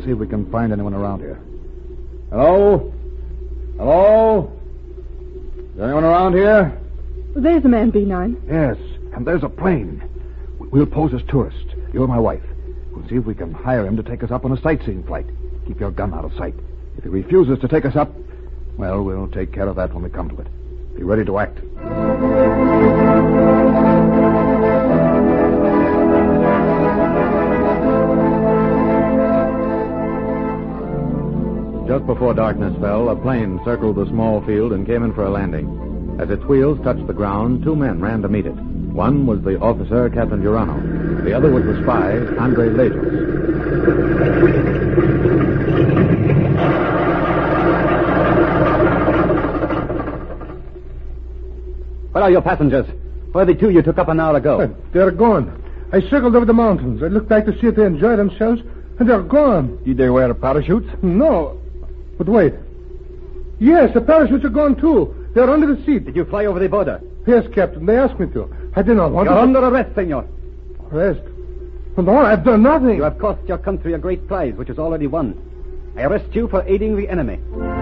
see if we can find anyone around here. Hello? Hello? Is there anyone around here? There's a man, B9. Yes, and there's a plane. We'll pose as tourists. You and my wife. We'll see if we can hire him to take us up on a sightseeing flight. Keep your gun out of sight. If he refuses to take us up, well, we'll take care of that when we come to it. Be ready to act. Just before darkness fell, a plane circled the small field and came in for a landing. As its wheels touched the ground, two men ran to meet it. One was the officer, Captain Girano. The other was the spy, Andre Lejos. Where are your passengers? Where are the two you took up an hour ago? They're gone. I circled over the mountains. I looked back to see if they enjoy themselves, and they're gone. Did they wear parachutes? No. But wait. Yes, the parachutes are gone, too. They're under the seat. Did you fly over the border? Yes, Captain. They asked me to. I did not want You're to... under arrest, senor. Arrest? No, I've done nothing. You have cost your country a great prize, which is already won. I arrest you for aiding the enemy.